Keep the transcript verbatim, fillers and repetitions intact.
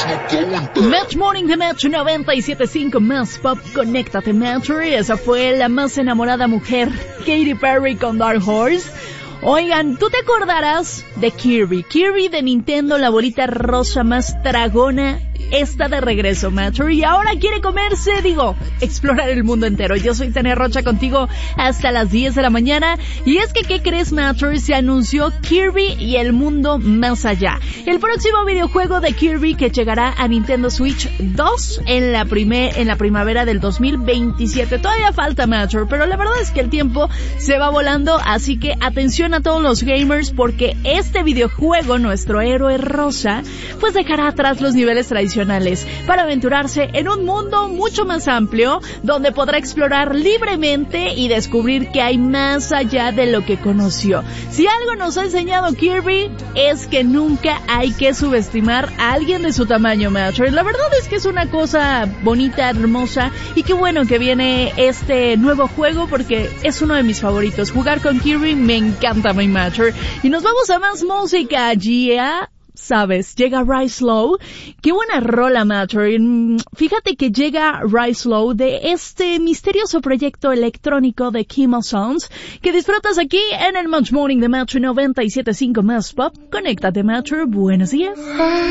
Match Morning de Match noventa y siete punto cinco más Pop, conéctate Match. Esa fue la más enamorada mujer, Katy Perry con Dark Horse. Oigan, ¿tú te acordarás de Kirby? Kirby de Nintendo, la bolita rosa más tragona, está de regreso, Matter, y ahora quiere comerse, digo, explorar el mundo entero. Yo soy Tania Rocha contigo hasta las diez de la mañana, y es que, ¿qué crees, Matter? Se anunció Kirby y el mundo más allá. El próximo videojuego de Kirby que llegará a Nintendo Switch dos en la primer, en la primavera del dos mil veintisiete. Todavía falta, Matter, pero la verdad es que el tiempo se va volando, así que atención a todos los gamers, porque este videojuego, nuestro héroe rosa, pues dejará atrás los niveles tradicionales para aventurarse en un mundo mucho más amplio, donde podrá explorar libremente y descubrir que hay más allá de lo que conoció. Si algo nos ha enseñado Kirby, es que nunca hay que subestimar a alguien de su tamaño, Matter. La verdad es que es una cosa bonita, hermosa, y qué bueno que viene este nuevo juego, porque es uno de mis favoritos. Jugar con Kirby me encanta, my Matter. Y nos vamos a más música. Ya sabes, llega Rise Low. Qué buena rola, Matter. Fíjate que llega Rise Low de este misterioso proyecto electrónico de Kimo Sounds, que disfrutas aquí en el Match Morning de Matter noventa y siete punto cinco más Pop. Conéctate, Matter. Buenos días.